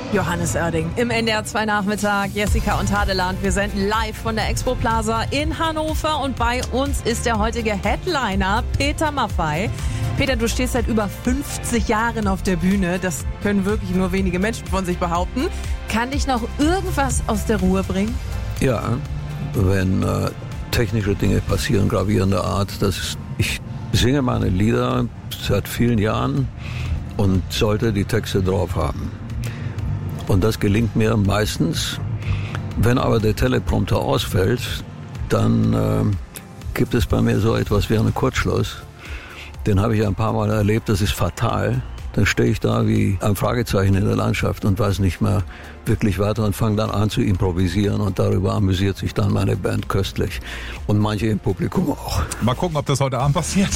Johannes Oerding im NDR 2 Nachmittag. Jessica und Hadeland. Wir senden live von der Expo Plaza in Hannover und bei uns ist der heutige Headliner Peter Maffay. Peter, du stehst seit über 50 Jahren auf der Bühne. Das können wirklich nur wenige Menschen von sich behaupten. Kann dich noch irgendwas aus der Ruhe bringen? Ja, wenn technische Dinge passieren, gravierender Art. Ich singe meine Lieder seit vielen Jahren und sollte die Texte drauf haben. Und das gelingt mir meistens. Wenn aber der Teleprompter ausfällt, dann gibt es bei mir so etwas wie einen Kurzschluss. Den habe ich ein paar Mal erlebt, das ist fatal. Dann stehe ich da wie ein Fragezeichen in der Landschaft und weiß nicht mehr wirklich weiter und fange dann an zu improvisieren und darüber amüsiert sich dann meine Band köstlich und manche im Publikum auch. Mal gucken, ob das heute Abend passiert.